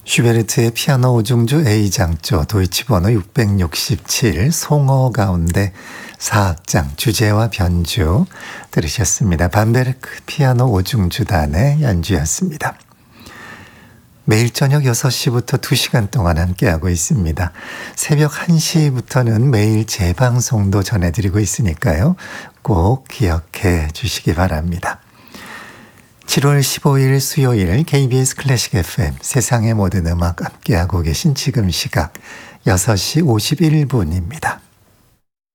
슈베르트의 피아노 오중주 A장조 도이치 번호 667 송어 가운데 4악장 주제와 변주 들으셨습니다. 밤베르크 피아노 오중주단의 연주였습니다. 매일 저녁 6시부터 2시간 동안 함께하고 있습니다. 새벽 1시부터는 매일 재방송도 전해드리고 있으니까요. 꼭 기억해 주시기 바랍니다. 7월 15일 수요일 KBS 클래식 FM 세상의 모든 음악 함께하고 계신 지금 시각 6시 51분입니다.